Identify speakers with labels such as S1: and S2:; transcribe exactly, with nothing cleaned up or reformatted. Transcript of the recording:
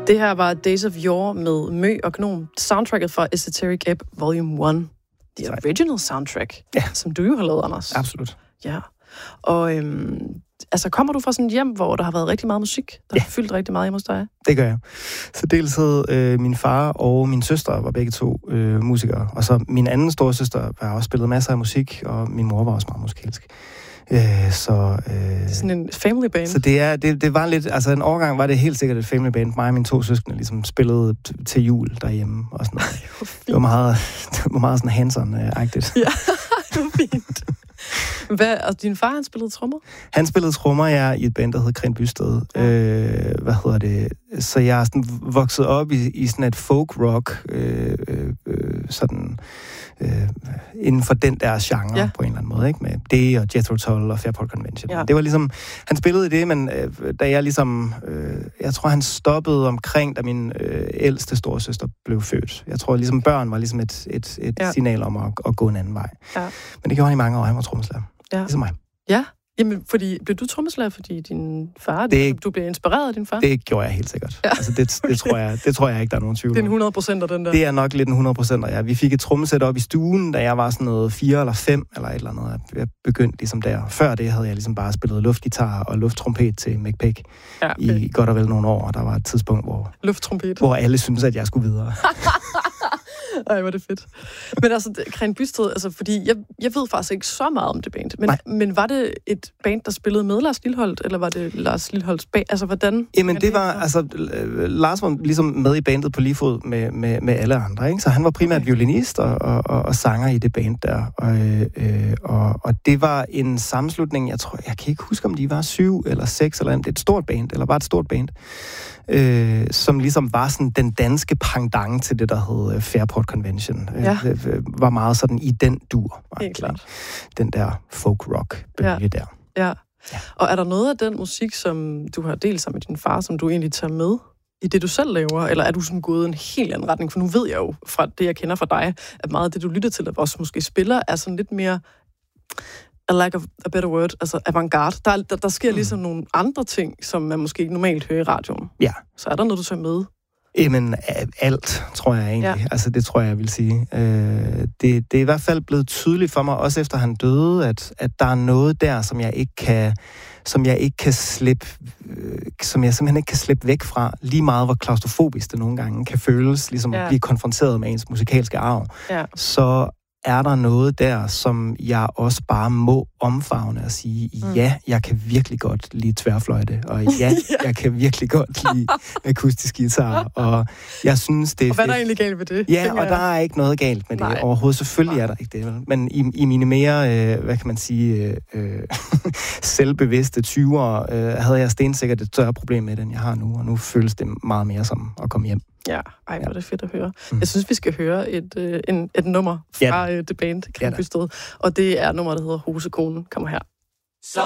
S1: Det her var Days of Yore med Mø og Gnom, soundtracket fra Esoteric Ebb Volume et. The original soundtrack,
S2: ja.
S1: Som du jo har lavet, Anders.
S2: Absolut.
S1: Ja. Og øhm, altså, kommer du fra sådan et hjem, hvor der har været rigtig meget musik, der
S2: ja.
S1: har fyldt rigtig meget hjemme hos dig?
S2: Det gør jeg. Så dels havde øh, min far og min søster var begge to øh, musikere, og så min anden store søster har også spillet masser af musik, og min mor var også meget musikalsk. Øh, så, øh,
S1: sådan en family band.
S2: Så det, er, det, det var lidt, altså en årgang var det helt sikkert et family band. Mig og mine to søskende ligesom spillede t- til jul derhjemme og sådan noget. Det var meget, det var meget sådan hands-on-agtigt.
S1: Ja, det var fint. Hvad, altså din far, han spillede trommer?
S2: Han spillede trommer, ja, i et band, der hed Kren Bysted. Ja. Øh, hvad hedder det? Så jeg er sådan vokset op i, i sådan et folk-rock, øh, øh, sådan øh, inden for den der genre, ja. På en eller anden måde, ikke? Med det og Jethro Tull og Fairport Convention. Ja. Det var ligesom, han spillede i det, men øh, da jeg ligesom, øh, jeg tror, han stoppede omkring, da min øh, ældste storesøster blev født. Jeg tror, ligesom børn var ligesom et, et, et ja. signal om at, at gå en anden vej. Ja. Men det gjorde han i mange år, han var trommeslager. Ja. Ligesom mig.
S1: Ja, jamen, fordi, blev du trommeslager, fordi din far, det, du blev inspireret af din far?
S2: Det gjorde jeg helt sikkert. Ja. Altså, det, det, tror jeg, det tror jeg ikke, der er nogen tvivl om.
S1: Det er en hundrede procent af den der.
S2: Det er nok lidt en hundrede procent af, ja. Vi fik et trommesæt op i stuen, da jeg var sådan noget fire eller fem, eller et eller andet. Jeg begyndte ligesom der. Før det havde jeg ligesom bare spillet luftgitar og lufttrompet til McPick ja, okay. i godt og vel nogle år, og der var et tidspunkt, hvor,
S1: lufttrompet.
S2: hvor alle syntes, at jeg skulle videre.
S1: Ej, hvor er det fedt. Men altså, Kren Bysted, altså, fordi jeg, jeg ved faktisk ikke så meget om det band, men, men var det et band, der spillede med Lars Lilholt, eller var det Lars Lilholts band? Altså, hvordan?
S2: Jamen, det, det var, altså, Lars var ligesom med i bandet på lige fod med, med, med alle andre, ikke? Så han var primært okay. violinist og, og, og, og sanger i det band der, og, øh, og, og det var en sammenslutning, jeg tror, jeg kan ikke huske, om de var syv eller seks, eller det er et stort band, eller bare et stort band, øh, som ligesom var sådan den danske pendant til det, der hed Fairport Convention. Ja. Øh, var meget sådan i den dur.
S1: Helt klart.
S2: Den der folk-rock-bølge
S1: ja.
S2: der.
S1: Ja. ja. Og er der noget af den musik, som du har delt sammen med din far, som du egentlig tager med i det, du selv laver? Eller er du sådan gået en helt anden retning? For nu ved jeg jo, fra det, jeg kender fra dig, at meget af det, du lytter til, og også måske spiller, er sådan lidt mere, I like a, a better word, altså avantgarde. Der, der, der sker mm. ligesom nogle andre ting, som man måske ikke normalt hører i radioen.
S2: Ja.
S1: Så er der noget, du tager med?
S2: Jamen, alt, tror jeg egentlig. Ja. Altså, det tror jeg, jeg vil sige. Øh, det, det er i hvert fald blevet tydeligt for mig, også efter han døde, at, at der er noget der, som jeg ikke kan, som jeg ikke kan slippe, øh, som jeg simpelthen ikke kan slippe væk fra, lige meget hvor klaustrofobisk det nogle gange kan føles, ligesom ja. At blive konfronteret med ens musikalske arv. Ja. Så er der noget der, som jeg også bare må omfavne og sige, mm. ja, jeg kan virkelig godt lide tværfløjte, og ja, ja, jeg kan virkelig godt lide akustisk guitar, og jeg synes, det er
S1: Og hvad
S2: fedt.
S1: er der egentlig galt med det?
S2: Ja, og der er ikke noget galt med det. Nej. Overhovedet, selvfølgelig Nej. Er der ikke det. Men i, i mine mere, øh, hvad kan man sige, øh, selvbevidste tyvere, øh, havde jeg stensikkert et større problem med det, end jeg har nu, og nu føles det meget mere som at komme hjem.
S1: Ja, ej, hvor er det fedt at høre. Mm. Jeg synes, vi skal høre et, øh, en, et nummer fra ja. øh, The Band, Kren Bysted, og det er nummeret, der hedder Hosekonen. Kommer her.